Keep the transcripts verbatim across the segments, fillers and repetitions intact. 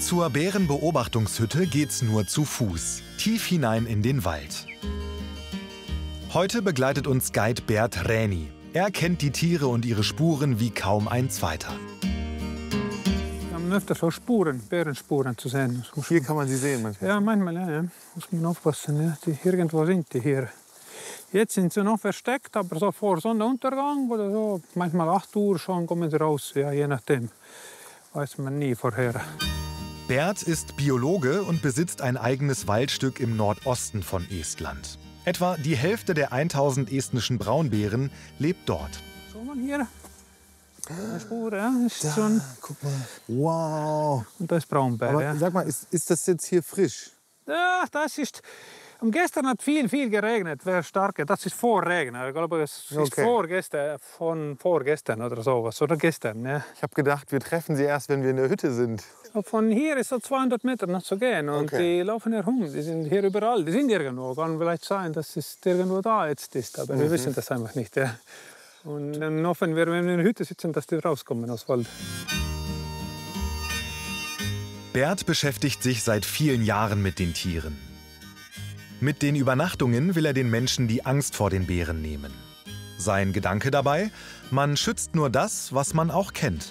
Zur Bärenbeobachtungshütte geht's nur zu Fuß, tief hinein in den Wald. Heute begleitet uns Guide Bert Räni. Er kennt die Tiere und ihre Spuren wie kaum ein zweiter. Wir haben öfter so Spuren, Bärenspuren zu sehen. Hier kann man sie sehen manchmal? Ja, manchmal, ja. ja. Muss man aufpassen. Ja. Die, irgendwo sind die hier. Jetzt sind sie noch versteckt, aber so vor Sonnenuntergang oder so, manchmal acht Uhr schon kommen sie raus. Ja, je nachdem, weiß man nie vorher. Bert ist Biologe und besitzt ein eigenes Waldstück im Nordosten von Estland. Etwa die Hälfte der tausend estnischen Braunbären lebt dort. So, man hier. Eine Spur, ja. Ist Da, so ein, guck mal. Wow. und da ist Braunbär. Aber Ja. sag mal, ist, ist das jetzt hier frisch? Ja, das ist. Und gestern hat viel, viel geregnet, sehr stark. Das ist vor Regen. Ich glaube, es ist Okay. vorgestern, von vorgestern oder sowas. Oder gestern, ja. Ich habe gedacht, wir treffen sie erst, wenn wir in der Hütte sind. Von hier ist so zweihundert Meter noch zu gehen. Und Okay. die laufen herum. Die sind hier überall. Die sind irgendwo. Kann vielleicht sein, dass es irgendwo da jetzt ist. Aber wir wissen das einfach nicht. Ja. Und dann hoffen wir, wenn wir in der Hütte sitzen, dass die rauskommen aus dem Wald. Bert beschäftigt sich seit vielen Jahren mit den Tieren. Mit den Übernachtungen will er den Menschen die Angst vor den Bären nehmen. Sein Gedanke dabei: Man schützt nur das, was man auch kennt.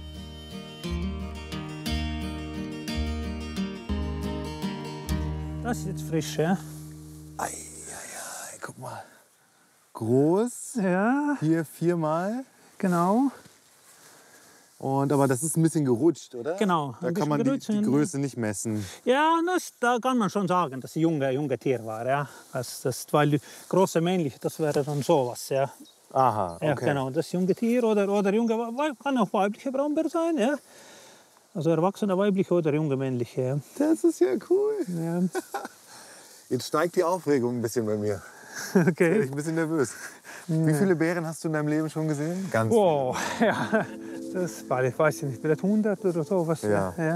Das ist jetzt frisch, ja? Ei, ei, ei, guck mal. Groß, Ja, hier viermal. genau. Und, aber das ist ein bisschen gerutscht, oder? Genau, Da ein kann man die, bisschen die gerutscht. Größe nicht messen. Ja, das, da kann man schon sagen, dass es ein junge, junge Tier war. Ja. Das, das, weil die große männliche, das wäre dann sowas. Ja. Aha, okay. Ja, genau, das junge Tier oder, oder junge, kann auch weibliche Braunbär sein. Ja. Also erwachsene weibliche oder junge männliche. Ja. Das ist ja cool. Ja. Jetzt steigt die Aufregung ein bisschen bei mir. Ich Okay. bin ein bisschen nervös. Wie viele Bären hast du in deinem Leben schon gesehen? Ganz Wow, ja, das war, ich weiß nicht, vielleicht hundert oder sowas. Ja. Ja.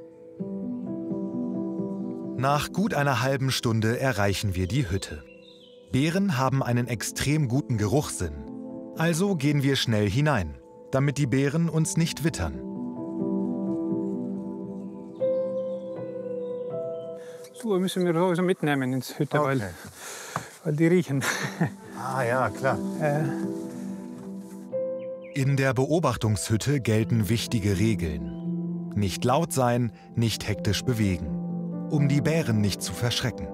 Nach gut einer halben Stunde erreichen wir die Hütte. Bären haben einen extrem guten Geruchssinn. Also gehen wir schnell hinein, damit die Bären uns nicht wittern. So müssen wir sowieso mitnehmen ins Hütte, Okay. weil, weil die riechen. Ah ja, klar. Äh, In der Beobachtungshütte gelten wichtige Regeln. Nicht laut sein, nicht hektisch bewegen, um die Bären nicht zu verschrecken.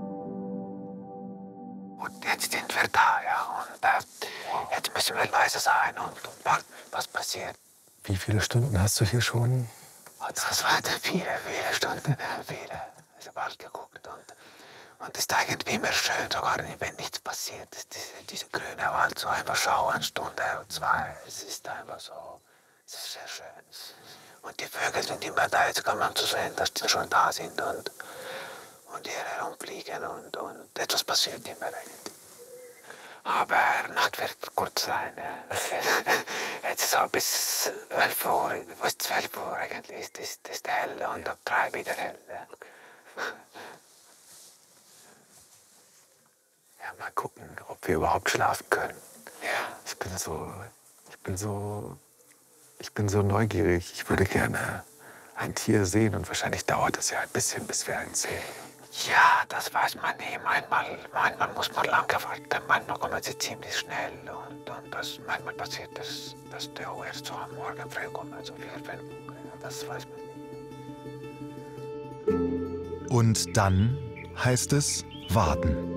Und jetzt sind wir da, ja. Und äh, jetzt müssen wir leise sein und, und warten, was passiert. Wie viele Stunden hast du hier schon? Und das waren viele, viele Stunden, äh, viele. Ich habe Wald geguckt und, und es ist irgendwie immer schön, sogar wenn nichts passiert. Ist diese, diese grüne Wald, so einfach schauen, eine Stunde oder zwei. Es ist einfach so, es ist sehr schön. Und die Vögel sind immer da, jetzt kann man zu sehen, dass die schon da sind und, und hier herumfliegen und, und etwas passiert immer eigentlich. Aber Nacht wird kurz sein. Ja. Jetzt ist so bis elf Uhr, bis zwölf Uhr eigentlich ist, ist, ist hell und ab drei wieder hell. Ja. Ja, mal gucken, ob wir überhaupt schlafen können. Ja. Ich bin so, ich bin so, ich bin so neugierig. Ich würde gerne ein Tier sehen und wahrscheinlich dauert es ja ein bisschen, bis wir eins sehen. Ja, das weiß man nie. Manchmal, manchmal muss man lange warten, manchmal kommen sie ziemlich schnell. Und, und das, manchmal passiert das, dass der auch erst so am Morgen früh kommt, so vier, fünf Uhr. Das weiß man nie. Und dann heißt es warten.